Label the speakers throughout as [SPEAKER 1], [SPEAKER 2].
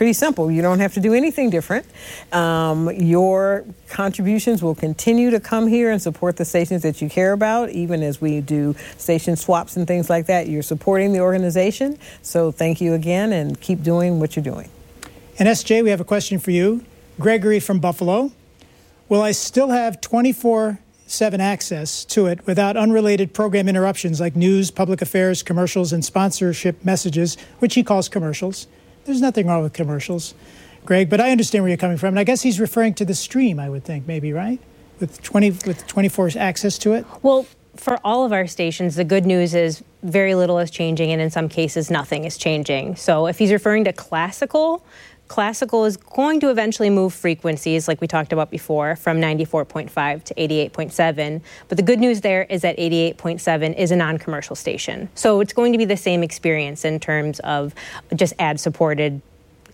[SPEAKER 1] pretty simple. You don't have to do anything different. Your contributions will continue to come here and support the stations that you care about, even as we do station swaps and things like that. You're supporting the organization. So thank you again, and keep doing what you're doing.
[SPEAKER 2] And SJ, we have a question for you. Gregory from Buffalo. Will I still have 24/7 access to it without unrelated program interruptions like news, public affairs, commercials, and sponsorship messages, which he calls commercials? There's nothing wrong with commercials, Greg, but I understand where you're coming from. And I guess he's referring to the stream, I would think, maybe, right? With 24 access to it?
[SPEAKER 3] Well, for all of our stations, the good news is very little is changing, and in some cases, nothing is changing. So if he's referring to classical is going to eventually move frequencies, like we talked about before, from 94.5 to 88.7. But the good news there is that 88.7 is a non-commercial station. So it's going to be the same experience in terms of just ad-supported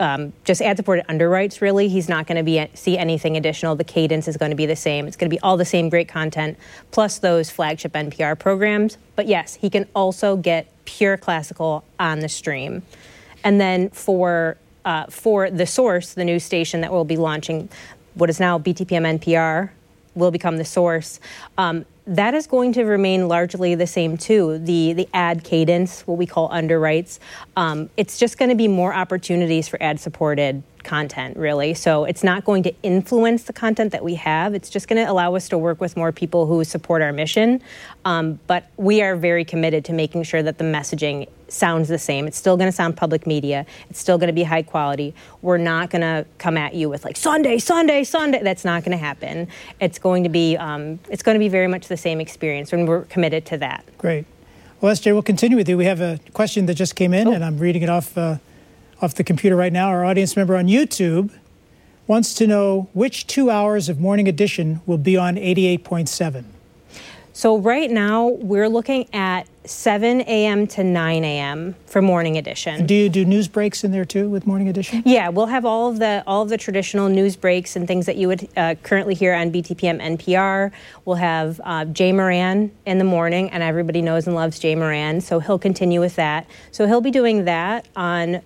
[SPEAKER 3] underwrites, really. He's not going to see anything additional. The cadence is going to be the same. It's going to be all the same great content, plus those flagship NPR programs. But yes, he can also get pure classical on the stream. And then for The Source, the new station that will be launching, what is now BTPM NPR, will become The Source. That is going to remain largely the same, too. The ad cadence, what we call underwrites, it's just going to be more opportunities for ad-supported content, really. So it's not going to influence the content that we have. It's just going to allow us to work with more people who support our mission. But we are very committed to making sure that the messaging sounds the same. It's still going to sound public media. It's still going to be high quality. We're not going to come at you with like Sunday. That's not going to happen. It's going to be very much the same experience, and we're committed to that.
[SPEAKER 2] Great. Well, SJ, we'll continue with you. We have a question that just came in, and I'm reading it off the computer right now. Our audience member on YouTube wants to know which 2 hours of Morning Edition will be on 88.7.
[SPEAKER 3] So right now, we're looking at 7 a.m. to 9 a.m. for Morning Edition.
[SPEAKER 2] And do you do news breaks in there, too, with Morning Edition?
[SPEAKER 3] Yeah, we'll have all of the traditional news breaks and things that you would currently hear on BTPM NPR. We'll have Jay Moran in the morning, and everybody knows and loves Jay Moran, so he'll continue with that. So he'll be doing that on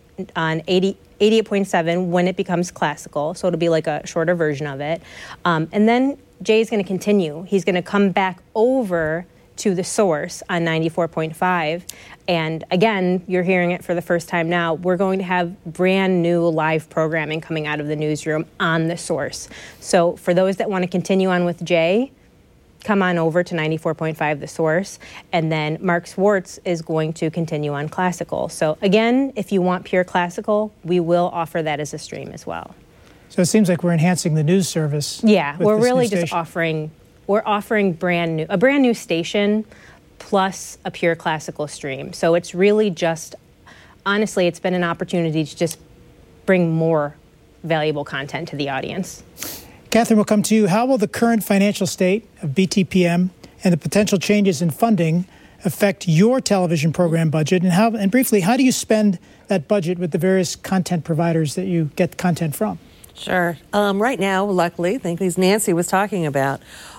[SPEAKER 3] 88.7 when it becomes classical, so it'll be like a shorter version of it. And then Jay's going to continue. He's going to come back over to The Source on 94.5. And again, you're hearing it for the first time now. We're going to have brand new live programming coming out of the newsroom on The Source. So for those that want to continue on with Jay, come on over to 94.5 The Source. And then Mark Swartz is going to continue on classical. So again, if you want pure classical, we will offer that as a stream as well.
[SPEAKER 2] So it seems like we're enhancing the news service.
[SPEAKER 3] Yeah, we're really just offering a brand new station plus a pure classical stream. So it's really just, honestly, it's been an opportunity to just bring more valuable content to the audience.
[SPEAKER 2] Catherine, we'll come to you. How will the current financial state of BTPM and the potential changes in funding affect your television program budget? And briefly, how do you spend that budget with the various content providers that you get content from?
[SPEAKER 4] Sure. Right now, luckily, I think as Nancy was talking about,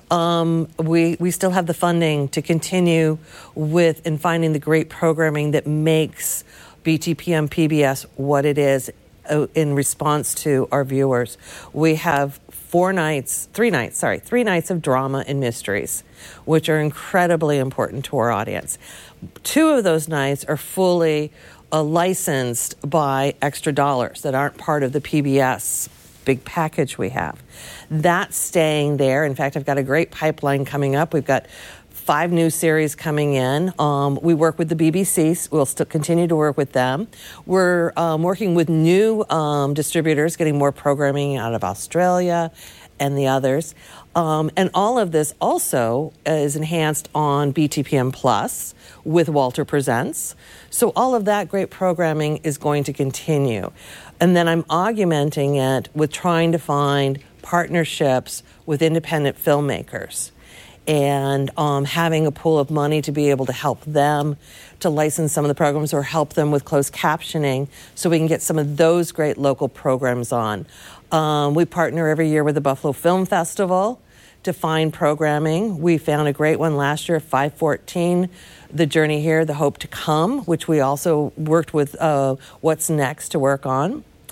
[SPEAKER 4] we still have the funding to continue with and finding the great programming that makes BTPM PBS what it is in response to our viewers. We have 3 nights of drama and mysteries, which are incredibly important to our audience. 2 of those nights are fully licensed by extra dollars that aren't part of the PBS big package we have. That's staying there. In fact, I've got a great pipeline coming up. We've got 5 new series coming in. We work with the BBC. We'll still continue to work with them. We're working with new distributors, getting more programming out of Australia and the others. And all of this also is enhanced on BTPM Plus with Walter Presents. So all of that great programming is going to continue. And then I'm augmenting it with trying to find partnerships with independent filmmakers and having a pool of money to be able to help them to license some of the programs or help them with closed captioning so we can get some of those great local programs on. We partner every year with the Buffalo Film Festival to find programming. We found a great one last year, 514, The Journey Here, The Hope to Come, which we also worked with What's Next to work on.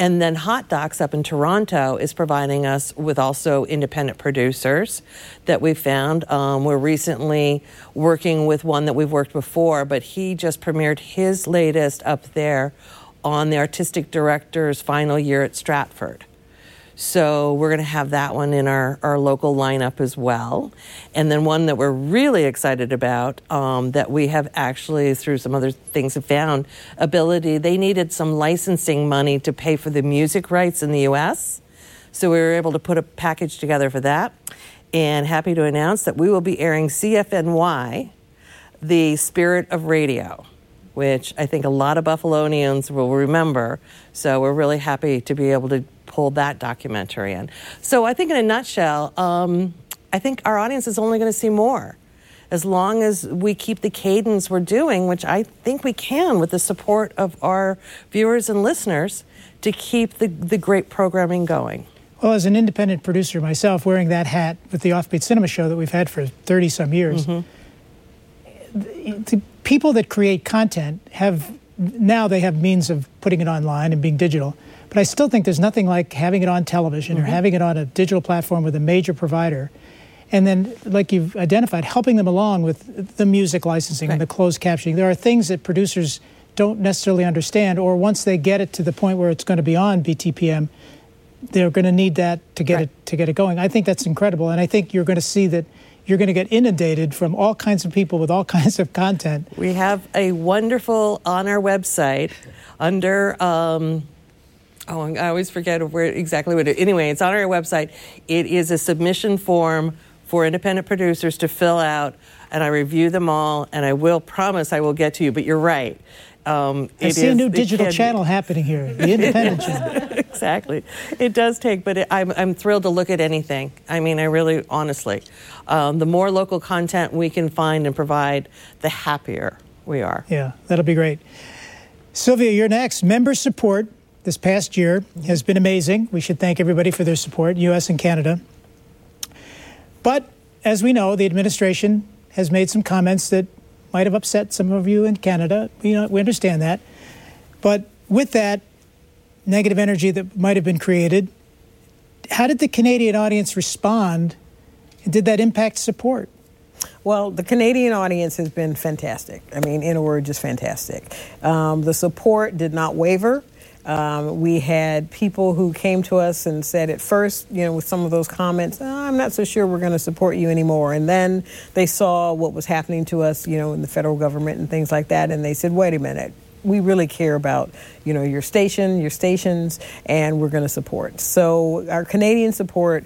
[SPEAKER 4] And then Hot Docs up in Toronto is providing us with also independent producers that we found. We're recently working with one that we've worked before, but he just premiered his latest up there on the artistic director's final year at Stratford. So we're going to have that one in our local lineup as well. And then one that we're really excited about that we have actually, through some other things, have found ability. They needed some licensing money to pay for the music rights in the U.S. So we were able to put a package together for that. And happy to announce that we will be airing CFNY, The Spirit of Radio, which I think a lot of Buffalonians will remember. So we're really happy to be able to pull that documentary in. So I think in a nutshell, I think our audience is only going to see more as long as we keep the cadence we're doing, which I think we can with the support of our viewers and listeners to keep the great programming going.
[SPEAKER 2] Well, as an independent producer myself, wearing that hat with the Offbeat Cinema Show that we've had for 30-some years, the people that create content have means of putting it online and being digital. But I still think there's nothing like having it on television or having it on a digital platform with a major provider. And then, like you've identified, helping them along with the music licensing and the closed captioning. There are things that producers don't necessarily understand, or once they get it to the point where it's going to be on BTPM, they're going to need that to get it going. I think that's incredible. And I think you're going to see that you're going to get inundated from all kinds of people with all kinds of content.
[SPEAKER 4] We have a wonderful, on our website, under... I always forget where exactly what it is. Anyway, it's on our website. It is a submission form for independent producers to fill out, and I review them all, and I will promise I will get to you, but you're right.
[SPEAKER 2] I see a new digital channel happening here, the independent channel.
[SPEAKER 4] Exactly. It does take, but I'm thrilled to look at anything. I mean, I really, honestly, the more local content we can find and provide, the happier we are.
[SPEAKER 2] Yeah, that'll be great. Sylvia, you're next. Member support this past year has been amazing. We should thank everybody for their support, U.S. and Canada. But as we know, the administration has made some comments that might have upset some of you in Canada. We understand that. But with that negative energy that might have been created, how did the Canadian audience respond? And did that impact support?
[SPEAKER 1] Well, the Canadian audience has been fantastic. I mean, in a word, just fantastic. The support did not waver. We had people who came to us and said at first, with some of those comments, I'm not so sure we're going to support you anymore. And then they saw what was happening to us, in the federal government and things like that. And they said, wait a minute, we really care about, your station, your stations, and we're going to support. So our Canadian support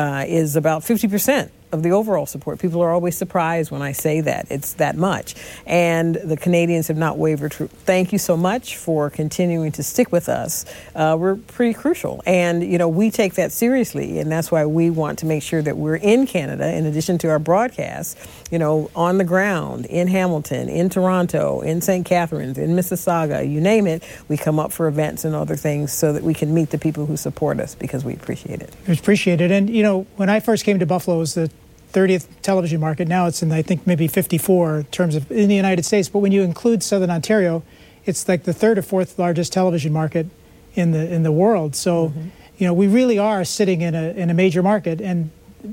[SPEAKER 1] is about 50% of the overall support. People are always surprised when I say that. It's that much. And the Canadians have not wavered. Thank you so much for continuing to stick with us. We're pretty crucial. And, we take that seriously. And that's why we want to make sure that we're in Canada, in addition to our broadcasts, on the ground, in Hamilton, in Toronto, in St. Catharines, in Mississauga, you name it. We come up for events and other things so that we can meet the people who support us because we appreciate it.
[SPEAKER 2] We appreciate it. And, when I first came to Buffalo, it was the 30th television market. Now it's in, I think, maybe 54 in terms of in the United States. But when you include Southern Ontario, it's like the third or fourth largest television market in the world. So, we really are sitting in a major market, and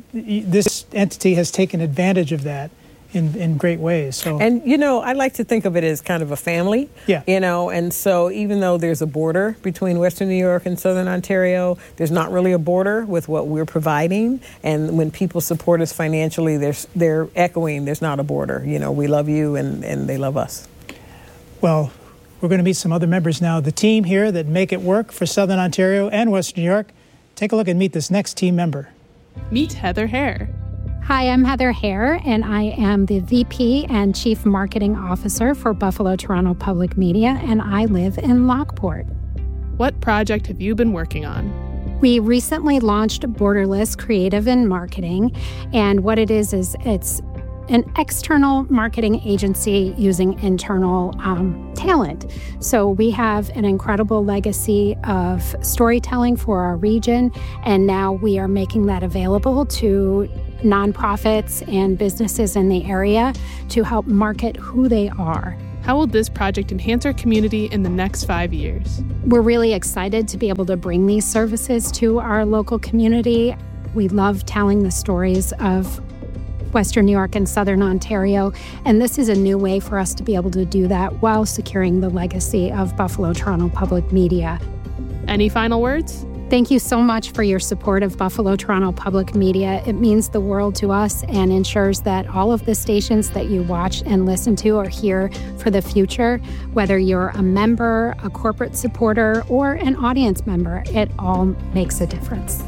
[SPEAKER 2] this entity has taken advantage of that in great ways. So,
[SPEAKER 1] and I like to think of it as kind of a family.
[SPEAKER 2] Yeah.
[SPEAKER 1] And so even though there's a border between Western New York and Southern Ontario, there's not really a border with what we're providing. And when people support us financially, they're echoing there's not a border. We love you and they love us.
[SPEAKER 2] Well, we're going to meet some other members now. The team here that make it work for Southern Ontario and Western New York. Take a look and meet this next team member.
[SPEAKER 5] Meet Heather Hare.
[SPEAKER 6] Hi, I'm Heather Hare, and I am the VP and Chief Marketing Officer for Buffalo Toronto Public Media, and I live in Lockport.
[SPEAKER 5] What project have you been working on?
[SPEAKER 6] We recently launched Borderless Creative and Marketing, and what it is it's an external marketing agency using internal talent. So we have an incredible legacy of storytelling for our region, and now we are making that available to nonprofits and businesses in the area to help market who they are.
[SPEAKER 5] How will this project enhance our community in the next 5 years?
[SPEAKER 6] We're really excited to be able to bring these services to our local community. We love telling the stories of Western New York and Southern Ontario, and this is a new way for us to be able to do that while securing the legacy of Buffalo Toronto Public Media.
[SPEAKER 5] Any final words?
[SPEAKER 6] Thank you so much for your support of Buffalo Toronto Public Media. It means the world to us and ensures that all of the stations that you watch and listen to are here for the future. Whether you're a member, a corporate supporter, or an audience member, it all makes a difference.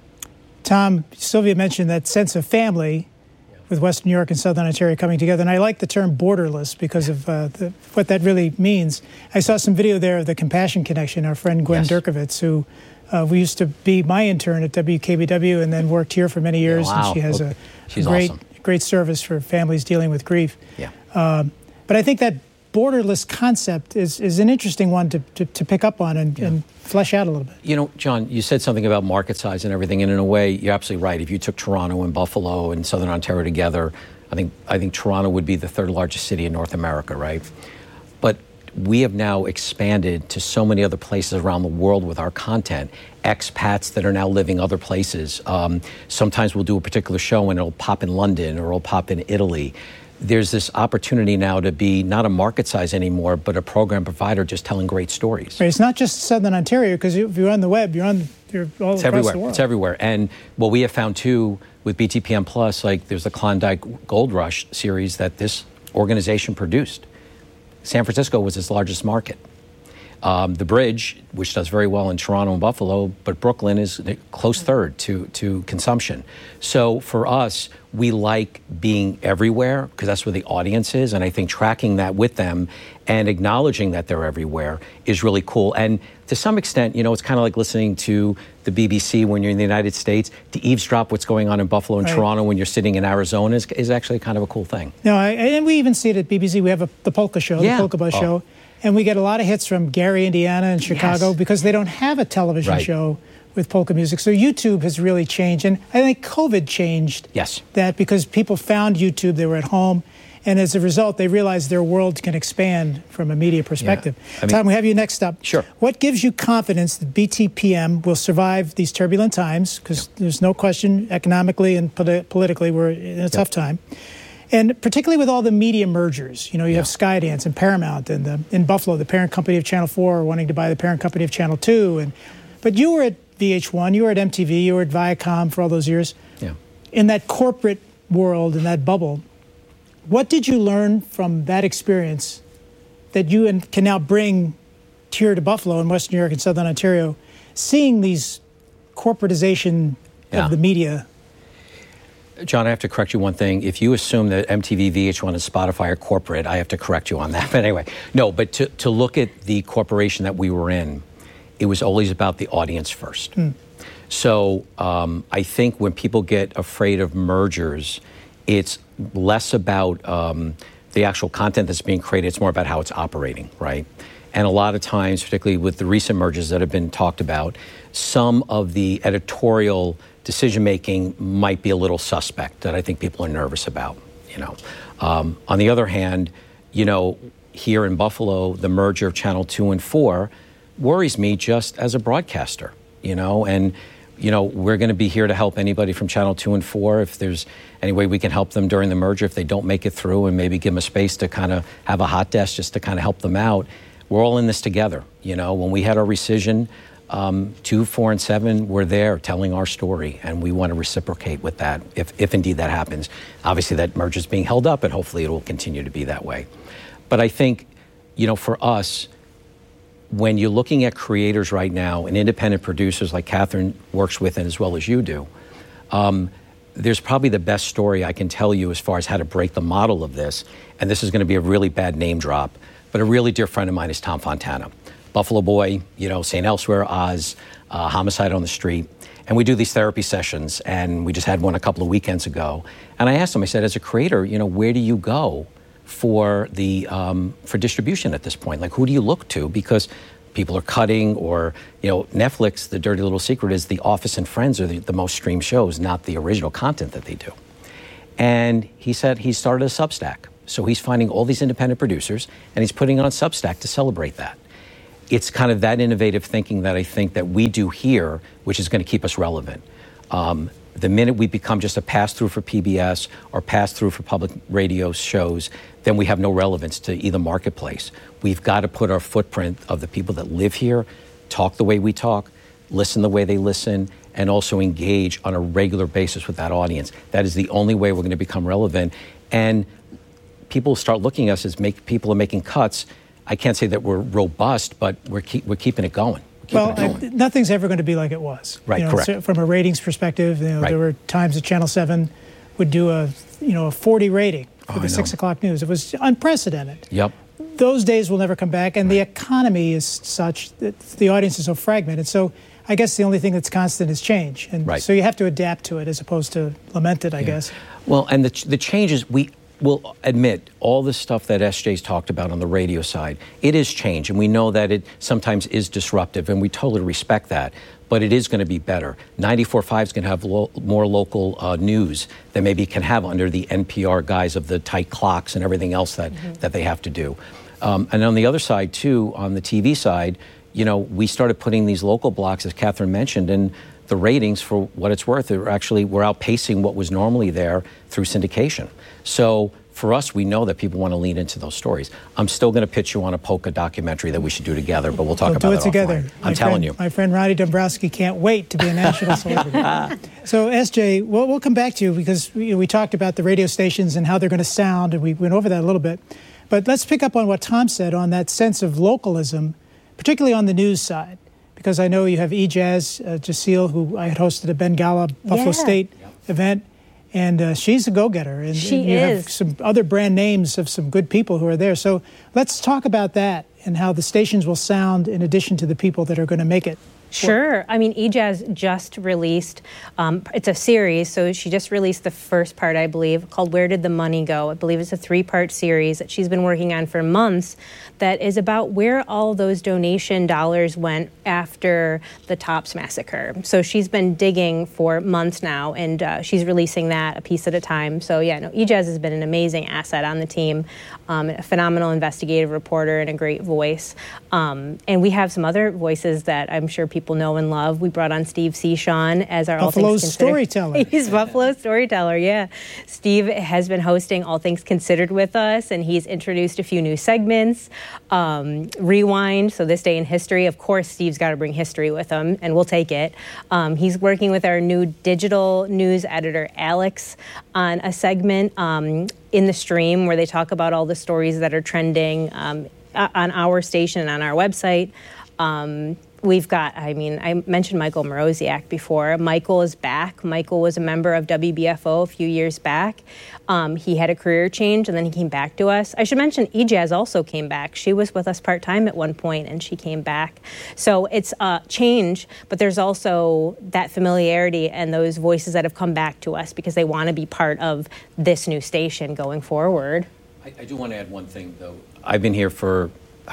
[SPEAKER 2] Tom, Sylvia mentioned that sense of family with Western New York and Southern Ontario coming together. And I like the term borderless because of what that really means. I saw some video there of the Compassion Connection, our friend Gwen Dirkovitz, who we used to be my intern at WKBW and then worked here for many years.
[SPEAKER 7] Wow.
[SPEAKER 2] And she has a
[SPEAKER 7] awesome.
[SPEAKER 2] great service for families dealing with grief.
[SPEAKER 7] Yeah.
[SPEAKER 2] But I think that borderless concept is an interesting one to pick up on and flesh out a little bit.
[SPEAKER 7] You know, John, you said something about market size and everything, and in a way, you're absolutely right. If you took Toronto and Buffalo and Southern Ontario together, I think Toronto would be the third largest city in North America, right? But we have now expanded to so many other places around the world with our content. Expats that are now living other places. Sometimes we'll do a particular show and it'll pop in London or it'll pop in Italy. There's this opportunity now to be not a market size anymore, but a program provider just telling great stories.
[SPEAKER 2] Right, it's not just Southern Ontario, because if you're on the web, you're all across
[SPEAKER 7] everywhere.
[SPEAKER 2] the world.
[SPEAKER 7] It's everywhere. And what we have found too with BTPM Plus, like there's the Klondike Gold Rush series that this organization produced. San Francisco was its largest market. The Bridge, which does very well in Toronto and Buffalo, but Brooklyn is a close third to consumption. So for us, we like being everywhere because that's where the audience is. And I think tracking that with them and acknowledging that they're everywhere is really cool. And to some extent, you know, it's kind of like listening to the BBC when you're in the United States. To eavesdrop what's going on in Buffalo and Toronto when you're sitting in Arizona is actually kind of a cool thing.
[SPEAKER 2] No, and we even see it at BBC. We have the Polka Show, the Polka Bus Show. And we get a lot of hits from Gary, Indiana, and Chicago because they don't have a television show with polka music. So YouTube has really changed. And I think COVID changed that because people found YouTube, they were at home. And as a result, they realized their world can expand from a media perspective. Yeah. Tom, we have you next up.
[SPEAKER 7] Sure.
[SPEAKER 2] What gives you confidence that BTPM will survive these turbulent times? Because there's no question economically and politically we're in a tough time. And particularly with all the media mergers, you know, you have Skydance and Paramount, and in Buffalo, the parent company of Channel 4 wanting to buy the parent company of Channel 2. But you were at VH1, you were at MTV, you were at Viacom for all those years. Yeah. In that corporate world, in that bubble, what did you learn from that experience that you can now bring here to Buffalo and Western New York and Southern Ontario, seeing these corporatization of the media?
[SPEAKER 7] John, I have to correct you one thing. If you assume that MTV, VH1, and Spotify are corporate, I have to correct you on that. But anyway, no, but to look at the corporation that we were in, it was always about the audience first. So I think when people get afraid of mergers, it's less about the actual content that's being created. It's more about how it's operating, right? And a lot of times, particularly with the recent mergers that have been talked about, some of the editorial decision-making might be a little suspect that I think people are nervous about, you know. On the other hand, you know, here in Buffalo, the merger of Channel 2 and 4 worries me just as a broadcaster, you know, and, you know, we're going to be here to help anybody from Channel 2 and 4 if there's any way we can help them during the merger, if they don't make it through, and maybe give them a space to kind of have a hot desk just to kind of help them out. We're all in this together, you know. When we had our rescission, 2, 4, and 7 were there telling our story, and we want to reciprocate with that if indeed that happens. Obviously, that merger is being held up, and hopefully it will continue to be that way. But I think, you know, for us, when you're looking at creators right now and independent producers like Catherine works with and as well as you do, there's probably the best story I can tell you as far as how to break the model of this, and this is going to be a really bad name drop, but a really dear friend of mine is Tom Fontana. Buffalo Boy, you know, St. Elsewhere, Oz, Homicide on the Street. And we do these therapy sessions, and we just had one a couple of weekends ago. And I asked him, I said, as a creator, you know, where do you go for for distribution at this point? Like, who do you look to? Because people are cutting, or, you know, Netflix, the dirty little secret is The Office and Friends are the most streamed shows, not the original content that they do. And he said he started a Substack. So he's finding all these independent producers, and he's putting it on Substack to celebrate that. It's kind of that innovative thinking that I think that we do here, which is going to keep us relevant. The minute we become just a pass-through for PBS or pass-through for public radio shows, then we have no relevance to either marketplace. We've got to put our footprint of the people that live here, talk the way we talk, listen the way they listen, and also engage on a regular basis with that audience. That is the only way we're going to become relevant. And people start looking at us as people are making cuts. I can't say that we're robust, but we're keeping it going.
[SPEAKER 2] Nothing's ever going to be like it was.
[SPEAKER 7] Right, correct.
[SPEAKER 2] So from a ratings perspective,
[SPEAKER 7] right.
[SPEAKER 2] There were times that Channel 7 would do a 40 rating for the 6 o'clock news. It was unprecedented.
[SPEAKER 7] Yep.
[SPEAKER 2] Those days will never come back, and the economy is such that the audience is so fragmented. So I guess the only thing that's constant is change. And so you have to adapt to it as opposed to lament it, I guess.
[SPEAKER 7] Well, and the changes, we will admit all the stuff that SJ's talked about on the radio side, it is change, and we know that it sometimes is disruptive, and we totally respect that, but it is going to be better. 94.5 is going to have more local news than maybe it can have under the NPR guise of the tight clocks and everything else that they have to do. And on the other side, too, on the TV side, we started putting these local blocks, as Catherine mentioned, and the ratings, for what it's worth, we're outpacing what was normally there through syndication. So for us, we know that people want to lean into those stories. I'm still going to pitch you on a Polka documentary that we should do together, but we'll talk about it
[SPEAKER 2] do it together.
[SPEAKER 7] Offline. I'm telling you.
[SPEAKER 2] My friend Ronnie Dombrowski can't wait to be a national celebrity. So, SJ, we'll come back to you because we talked about the radio stations and how they're going to sound, and we went over that a little bit. But let's pick up on what Tom said on that sense of localism, particularly on the news side, because I know you have Ijaz Jaseel, who I had hosted a Bengala Buffalo State event, and she's a go-getter. And you have some other brand names of some good people who are there. So let's talk about that and how the stations will sound in addition to the people that are going to make it.
[SPEAKER 3] Sure. I mean, Ijaz just released, it's a series, so she just released the first part, I believe, called Where Did the Money Go? I believe it's a 3-part series that she's been working on for months that is about where all those donation dollars went after the Tops massacre. So she's been digging for months now, and she's releasing that a piece at a time. So, Ijaz has been an amazing asset on the team, a phenomenal investigative reporter and a great voice. And we have some other voices that I'm sure people know and love. We brought on Steve Sean as our
[SPEAKER 2] Buffalo
[SPEAKER 3] All Things Considered
[SPEAKER 2] storyteller.
[SPEAKER 3] He's Buffalo storyteller, yeah. Steve has been hosting All Things Considered with us, and he's introduced a few new segments. Rewind, so this day in history. Of course, Steve's got to bring history with him, and we'll take it. He's working with our new digital news editor, Alex, on a segment in the stream where they talk about all the stories that are trending on our station and on our website. We've got, I mentioned Michael Moroziak before. Michael is back. Michael was a member of WBFO a few years back. He had a career change, and then he came back to us. I should mention Ijaz also came back. She was with us part-time at one point, and she came back. So it's change, but there's also that familiarity and those voices that have come back to us because they want to be part of this new station going forward.
[SPEAKER 7] I do want to add one thing, though. I've been here for,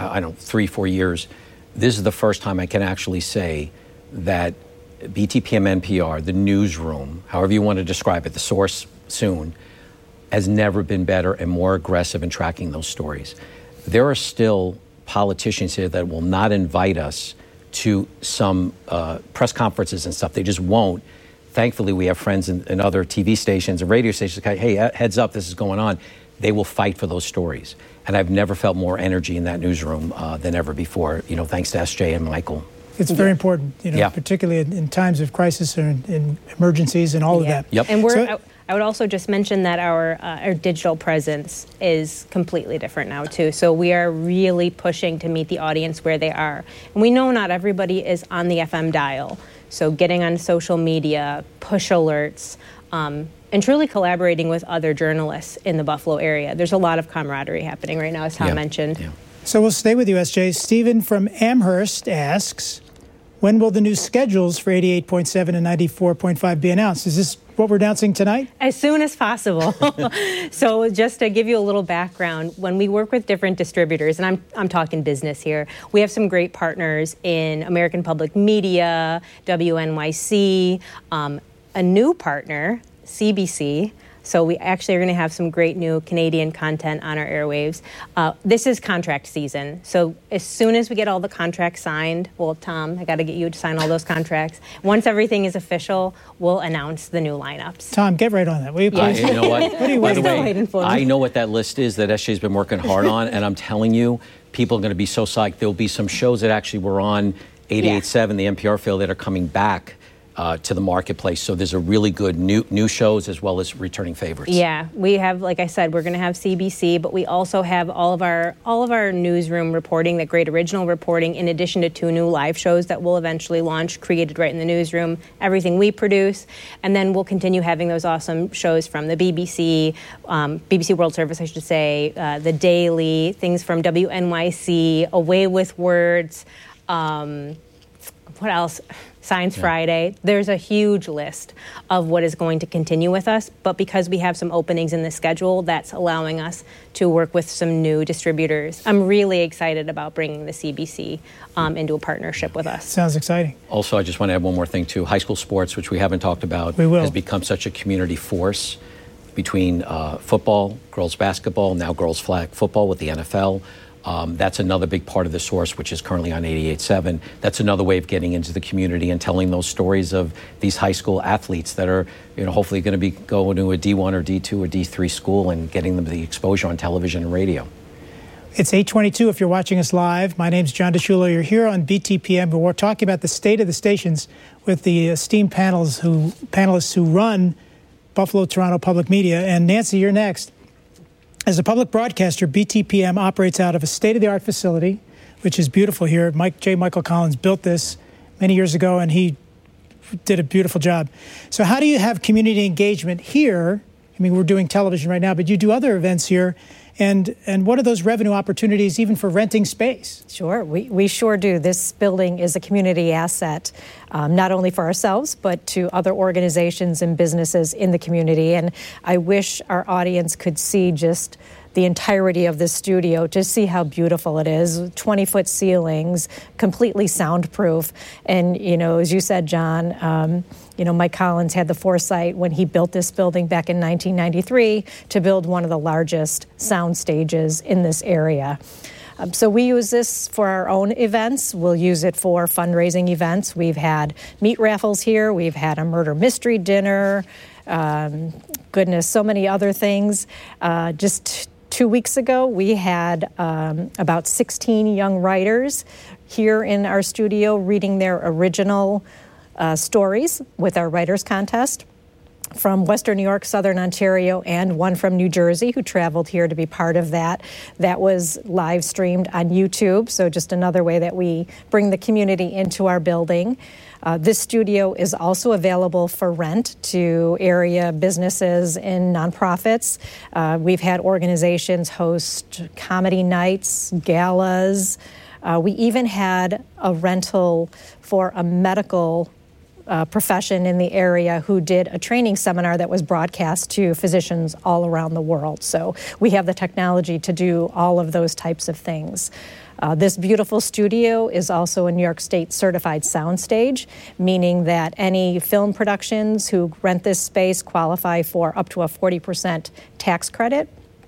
[SPEAKER 7] 3-4 years. This is the first time I can actually say that BTPM NPR, the newsroom, however you want to describe it, the source soon, has never been better and more aggressive in tracking those stories. There are still politicians here that will not invite us to some press conferences and stuff. They just won't. Thankfully, we have friends in other TV stations and radio stations. Hey, heads up, this is going on. They will fight for those stories. And I've never felt more energy in that newsroom than ever before, thanks to SJ and Michael.
[SPEAKER 2] It's very important, particularly in times of crisis or in emergencies and all of that.
[SPEAKER 7] Yep.
[SPEAKER 3] And I would also just mention that our digital presence is completely different now, too. So we are really pushing to meet the audience where they are. And we know not everybody is on the FM dial. So getting on social media, push alerts, and truly collaborating with other journalists in the Buffalo area. There's a lot of camaraderie happening right now, as Tom mentioned.
[SPEAKER 7] Yeah.
[SPEAKER 2] So we'll stay with you, SJ. Stephen from Amherst asks, when will the new schedules for 88.7 and 94.5 be announced? Is this what we're announcing tonight?
[SPEAKER 3] As soon as possible. So just to give you a little background, when we work with different distributors, and I'm talking business here, we have some great partners in American Public Media, WNYC, a new partner, CBC, So we actually are going to have some great new Canadian content on our airwaves. This is contract season. So as soon as we get all the contracts signed, well, Tom, I got to get you to sign all those contracts. Once everything is official, we'll announce the new lineups.
[SPEAKER 2] Tom, get right on that, will you please?
[SPEAKER 7] You know what?
[SPEAKER 2] What are you
[SPEAKER 7] By the
[SPEAKER 2] waiting
[SPEAKER 7] way, I know what that list is that SJ's been working hard on, and I'm telling you, people are going to be so psyched. There'll be some shows that actually were on 88.7, the NPR field, that are coming back to the marketplace. So there's a really good new shows as well as returning favorites.
[SPEAKER 3] Yeah, we have, like I said, we're going to have CBC, but we also have all of our newsroom reporting, that great original reporting, in addition to 2 new live shows that will eventually launch, created right in the newsroom, everything we produce. And then we'll continue having those awesome shows from the BBC, BBC World Service, I should say, The Daily, things from WNYC, Away with Words, what else? Science Friday. There's a huge list of what is going to continue with us, but because we have some openings in the schedule, that's allowing us to work with some new distributors. I'm really excited about bringing the CBC into a partnership with us.
[SPEAKER 2] Sounds exciting.
[SPEAKER 7] Also, I just want to add one more thing too. High school sports, which we haven't talked about, has become such a community force between football, girls basketball, now girls flag football with the NFL. That's another big part of the source, which is currently on 88.7. That's another way of getting into the community and telling those stories of these high school athletes that are, hopefully going to be going to a D1 or D2 or D3 school and getting them the exposure on television and radio.
[SPEAKER 2] It's 8:22 if you're watching us live. My name's John DeShulo. You're here on BTPM, but we're talking about the state of the stations with the esteemed panelists who run Buffalo Toronto Public Media. And Nancy, you're next. As a public broadcaster, BTPM operates out of a state-of-the-art facility, which is beautiful here. Michael Collins built this many years ago, and he did a beautiful job. So how do you have community engagement here? I mean, we're doing television right now, but you do other events here. And what are those revenue opportunities even for renting space?
[SPEAKER 8] Sure, we sure do. This building is a community asset, not only for ourselves, but to other organizations and businesses in the community. And I wish our audience could see just the entirety of this studio to see how beautiful it is. 20-foot ceilings, completely soundproof. And, as you said, John, Mike Collins had the foresight when he built this building back in 1993 to build one of the largest sound stages in this area. So we use this for our own events. We'll use it for fundraising events. We've had meat raffles here. We've had a murder mystery dinner. So many other things. Just 2 weeks ago, we had about 16 young writers here in our studio reading their original stories with our writers contest from Western New York, Southern Ontario, and one from New Jersey who traveled here to be part of that. That was live streamed on YouTube, so just another way that we bring the community into our building. This studio is also available for rent to area businesses and nonprofits. We've had organizations host comedy nights, galas. We even had a rental for a medical profession in the area who did a training seminar that was broadcast to physicians all around the world. So we have the technology to do all of those types of things. This beautiful studio is also a New York State certified soundstage, meaning that any film productions who rent this space qualify for up to a 40% tax credit.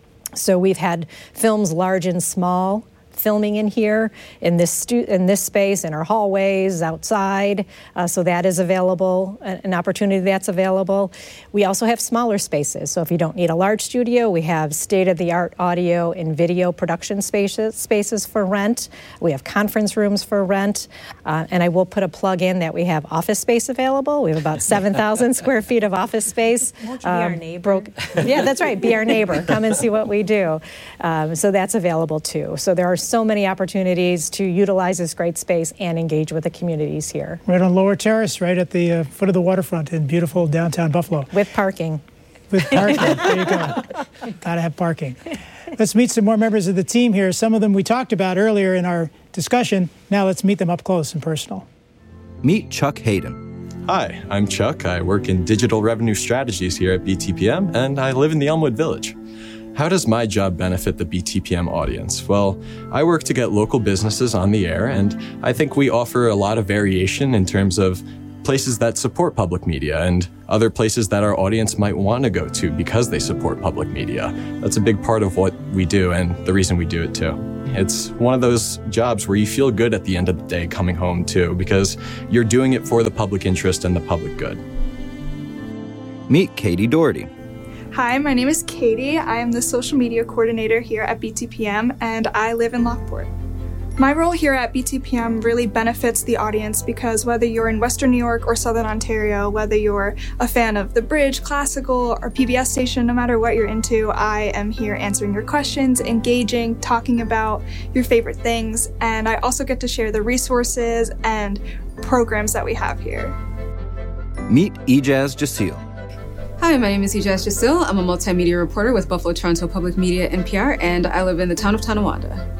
[SPEAKER 8] So we've had films large and small filming in here, in this space, in our hallways, outside. So that is available, an opportunity that's available. We also have smaller spaces. So if you don't need a large studio, we have state-of-the-art audio and video production spaces for rent. We have conference rooms for rent. And I will put a plug in that we have office space available. We have about 7,000 square feet of office space.
[SPEAKER 3] Won't you be our neighbor?
[SPEAKER 8] Yeah, that's right. Be our neighbor. Come and see what we do. So that's available too. So there are so many opportunities to utilize this great space and engage with the communities here.
[SPEAKER 2] Right on Lower Terrace, right at the foot of the waterfront in beautiful downtown Buffalo.
[SPEAKER 8] With parking.
[SPEAKER 2] With parking. There you go. Gotta have parking. Let's meet some more members of the team here. Some of them we talked about earlier in our discussion. Now let's meet them up close and personal.
[SPEAKER 9] Meet Chuck Hayden.
[SPEAKER 10] Hi, I'm Chuck. I work in digital revenue strategies here at BTPM, and I live in the Elmwood Village. How does my job benefit the BTPM audience? Well, I work to get local businesses on the air, and I think we offer a lot of variation in terms of places that support public media and other places that our audience might want to go to because they support public media. That's a big part of what we do and the reason we do it too. It's one of those jobs where you feel good at the end of the day coming home too, because you're doing it for the public interest and the public good.
[SPEAKER 9] Meet Katie Doherty.
[SPEAKER 11] Hi, my name is Katie. I am the social media coordinator here at BTPM, and I live in Lockport. My role here at BTPM really benefits the audience because whether you're in Western New York or Southern Ontario, whether you're a fan of The Bridge, classical, or PBS station, no matter what you're into, I am here answering your questions, engaging, talking about your favorite things, and I also get to share the resources and programs that we have here.
[SPEAKER 9] Meet Ijaz Jasil.
[SPEAKER 12] Hi, my name is Ijaz Jasil. I'm a multimedia reporter with Buffalo Toronto Public Media NPR, and I live in the town of Tonawanda.